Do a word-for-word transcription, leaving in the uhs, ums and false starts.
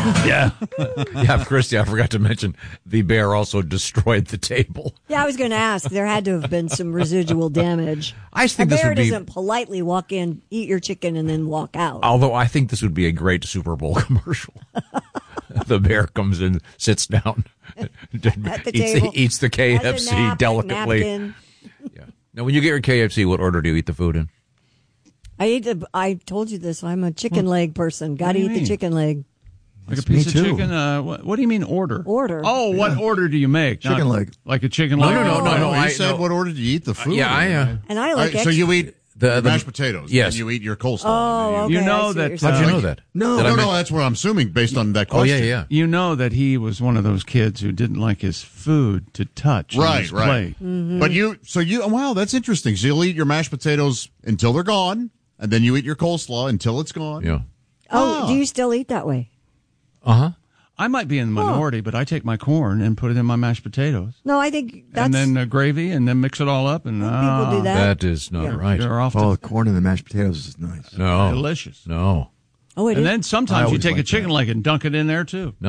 Yeah. Yeah, Christy, I forgot to mention the bear also destroyed the table. Yeah, I was going to ask. There had to have been some residual damage. I think a this bear would be, doesn't politely walk in, eat your chicken, and then walk out. although I think this would be a great Super Bowl commercial. The bear comes in, sits down, At the eats, table. eats the K F Has a C nap- delicately. napkin. Yeah. Now, when you get your K F C, what order do you eat the food in? I eat. A, I told you this. I'm a chicken leg person. Got to do you eat the mean? chicken leg. Like a me piece of too. chicken? Uh, what, what do you mean order? Order. Oh, what order do you make? Chicken Not leg. Like a chicken No, leg? no, no, no, no. you I said no. what order do you eat the food? Yeah, I. Uh, And I All like right, so extra- you eat The- the, the- mashed potatoes. yes. And you eat your coleslaw. Oh, and you, okay. You I know see that, what you're how'd you saying. know that? No, Did I no, make- no. That's what I'm assuming based on that Oh, question. yeah, yeah. You know that he was one of those kids who didn't like his food to touch on Right, his right. plate. Mm-hmm. But you, so you, wow, that's interesting. So you'll eat your mashed potatoes until they're gone, and then you eat your coleslaw until it's gone. Yeah. Oh, Ah. do you still eat that way? Uh huh. I might be in the minority, but I take my corn and put it in my mashed potatoes. No, I think that's. And then uh, gravy, and then mix it all up. And People ah, do that. That is not Yeah. right. You're off Oh, to the corn and the mashed potatoes is nice. No. delicious. No. oh, it And is. then I sometimes you always take a like chicken that. leg and dunk it in there, too. No.